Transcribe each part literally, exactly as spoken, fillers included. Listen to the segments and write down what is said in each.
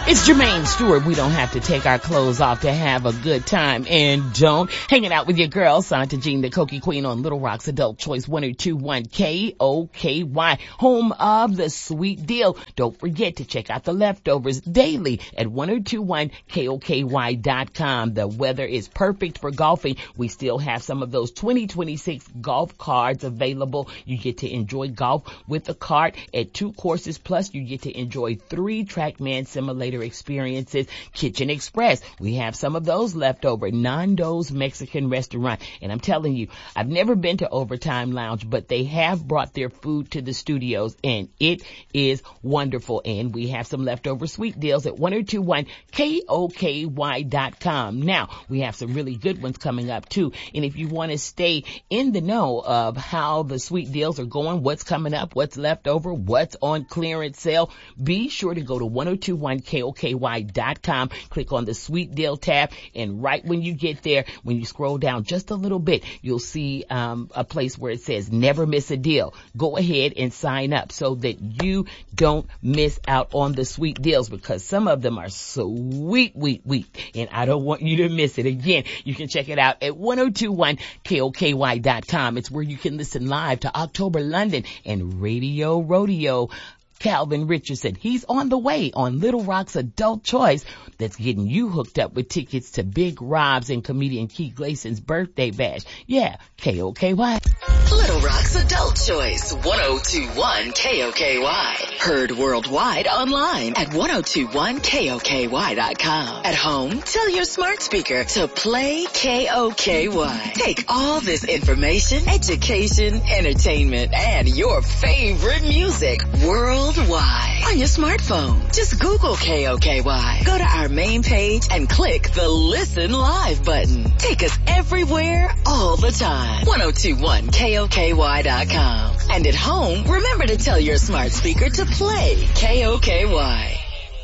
It's Jermaine Stewart. We don't have to take our clothes off to have a good time, and don't. Hanging out with your girl, Santa Jean, the Cokie Queen, on Little Rock's Adult Choice one oh two point one K O K Y, home of the sweet deal. Don't forget to check out the leftovers daily at ten twenty-one K O K Y dot com. The weather is perfect for golfing. We still have some of those twenty twenty-six golf cards available. You get to enjoy golf with a cart at two courses, plus you get to enjoy three TrackMan Simulator experiences. Kitchen Express, we have some of those left over. Nando's Mexican restaurant, and I'm telling you, I've never been to Overtime Lounge, but they have brought their food to the studios, and it is wonderful. And we have some leftover sweet deals at ten twenty-one K O K Y dot com. Now, we have some really good ones coming up too, and if you want to stay in the know of how the sweet deals are going, what's coming up, what's left over, what's on clearance sale, be sure to go to ten twenty-one K O K Y dot com, click on the sweet deal tab, and right when you get there, when you scroll down just a little bit, you'll see um, a place where it says never miss a deal. Go ahead and sign up so that you don't miss out on the sweet deals, because some of them are sweet, wheat, wheat, and I don't want you to miss it. Again, you can check it out at ten twenty-one K O K Y dot com. It's where you can listen live to October London and Radio Rodeo. Calvin Richardson, he's on the way on Little Rock's Adult Choice, that's getting you hooked up with tickets to Big Rob's and comedian Keith Glasson's birthday bash. Yeah, K O K Y. Little Rock's Adult Choice, ten twenty-one K O K Y. Heard worldwide online at ten twenty-one K O K Y dot com. At home, tell your smart speaker to play K O K Y. Take all this information, education, entertainment, and your favorite music worldwide on your smartphone. Just Google K O K Y. Go to our main page and click the Listen Live button. Take us everywhere, all the time. ten twenty-one K O K Y dot com. And at home, remember to tell your smart speaker to play K O K Y.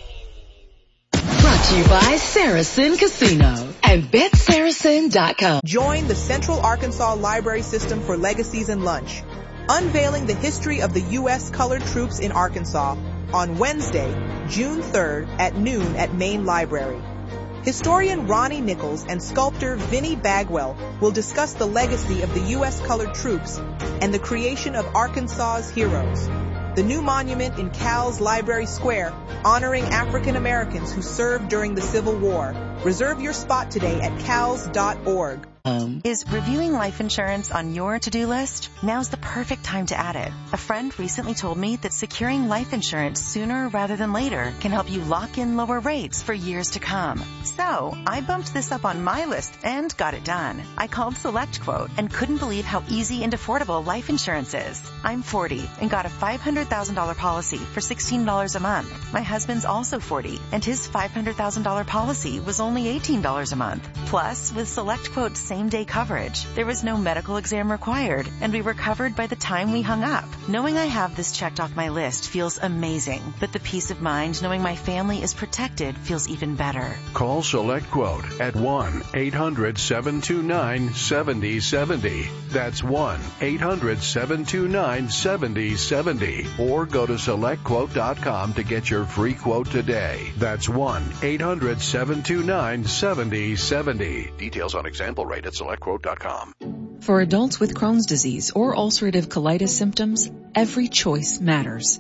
Brought to you by Saracen Casino and Bet Saracen dot com. Join the Central Arkansas Library System for Legacies and Lunch, unveiling the history of the U S colored troops in Arkansas on Wednesday, June third at noon at Main Library. Historian Ronnie Nichols and sculptor Vinnie Bagwell will discuss the legacy of the U S colored troops and the creation of Arkansas's heroes. The new monument in Cal's Library Square, honoring African Americans who served during the Civil War. Reserve your spot today at cals dot org. Um. Is reviewing life insurance on your to-do list? Now's the perfect time to add it. A friend recently told me that securing life insurance sooner rather than later can help you lock in lower rates for years to come. So I bumped this up on my list and got it done. I called SelectQuote and couldn't believe how easy and affordable life insurance is. I'm forty and got a five hundred thousand dollars policy for sixteen dollars a month. My husband's also forty and his five hundred thousand dollars policy was only eighteen dollars a month. Plus, with SelectQuote's same-day coverage, there was no medical exam required, and we were covered by the time we hung up. Knowing I have this checked off my list feels amazing, but the peace of mind knowing my family is protected feels even better. Call SelectQuote at one eight hundred seven two nine seven zero seven zero. That's one eight hundred seven two nine seven zero seven zero. Or go to select quote dot com to get your free quote today. That's one eight hundred seven two nine seven zero seven zero. Details on example rate at select quote dot com. For adults with Crohn's disease or ulcerative colitis symptoms, every choice matters.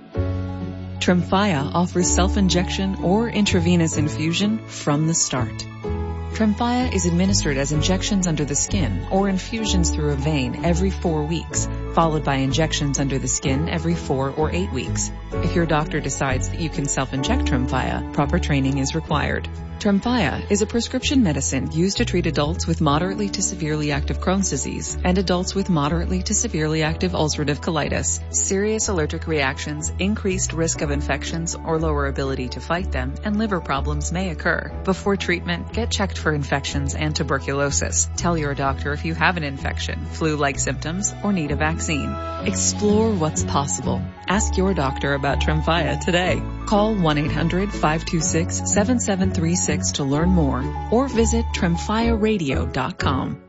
Tremfya offers self-injection or intravenous infusion from the start. Tremfya is administered as injections under the skin or infusions through a vein every four weeks, followed by injections under the skin every four or eight weeks. If your doctor decides that you can self-inject Tremfya, proper training is required. Tremfya is a prescription medicine used to treat adults with moderately to severely active Crohn's disease and adults with moderately to severely active ulcerative colitis. Serious allergic reactions, increased risk of infections or lower ability to fight them, and liver problems may occur. Before treatment, get checked for infections and tuberculosis. Tell your doctor if you have an infection, flu-like symptoms, or need a vaccine. Explore what's possible. Ask your doctor about Tremfya today. Call one eight hundred five two six seven seven three six to learn more or visit tremfya radio dot com.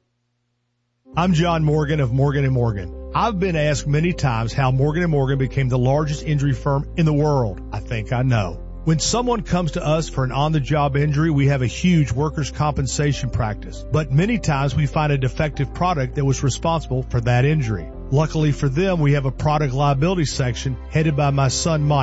I'm John Morgan of Morgan and Morgan. I've been asked many times how Morgan and Morgan became the largest injury firm in the world. I think I know. When someone comes to us for an on-the-job injury, we have a huge workers' compensation practice, but many times we find a defective product that was responsible for that injury. Luckily for them, we have a product liability section headed by my son Mike.